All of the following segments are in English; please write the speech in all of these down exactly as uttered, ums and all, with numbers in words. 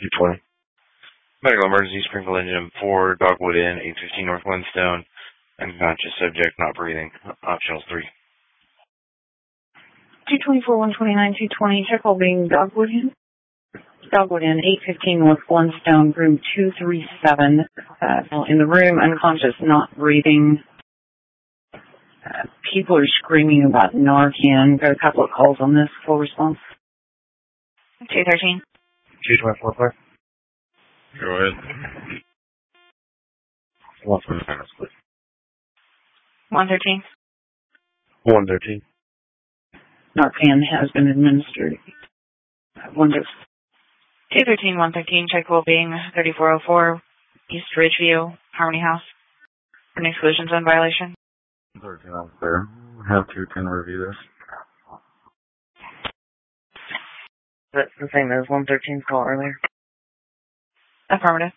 two twenty. Medical emergency, Springfield Engine four, Dogwood Inn, eight fifteen North Glenstone. Unconscious subject, not breathing. Optional three. two twenty-four, one twenty-nine, two twenty, check while being Dogwood Inn. Dogwood Inn, eight fifteen North Glenstone, room two thirty-seven. Uh, in the room, unconscious, not breathing. Uh, people are screaming about Narcan. Got a couple of calls on this. Full response. two thirteen. two twenty-four, please. Go ahead. One from the panels, please. one thirteen. one thirteen. Narcan has been administered. one two thirteen, one thirteen, check well-being, thirty-four oh four, East Ridgeview, Harmony House. An exclusion zone violation. thirteen, I'm clear. Have two ten review this. That's the same as one thirteen's call earlier. Affirmative.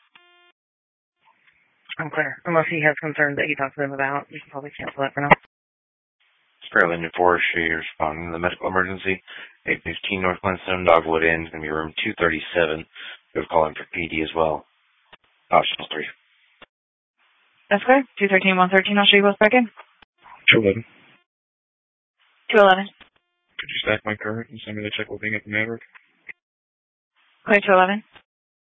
I'm clear. Unless he has concerns that he talked to them about, you can probably cancel that for now. Springfield Engine four, she responding to the medical emergency. eight fifteen North Glenstone, Dogwood Inn. It's going to be room two thirty-seven. We're calling for P D as well. Optional three. That's clear. two thirteen, one thirteen, I'll show you both back in. two eleven. two eleven. Could you stack my current and send me the check while being at the network? Clear two eleven.